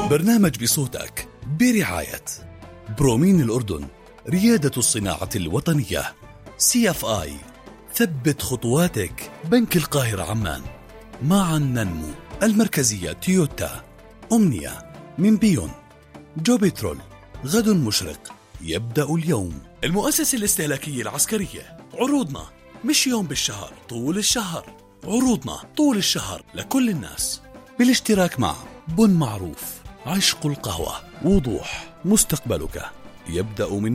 برنامج بصوتك برعاية برومين الأردن، ريادة الصناعة الوطنية. CFI، ثبت خطواتك. بنك القاهرة عمان، معا ننمو. المركزية تويوتا. أمنية من بيون. جوبيترول، غد مشرق يبدأ اليوم. المؤسسة الاستهلاكية العسكرية، عروضنا مش يوم بالشهر، طول الشهر. عروضنا طول الشهر لكل الناس، بالاشتراك مع بن معروف، عشق القهوة، وضوح. مستقبلك يبدأ من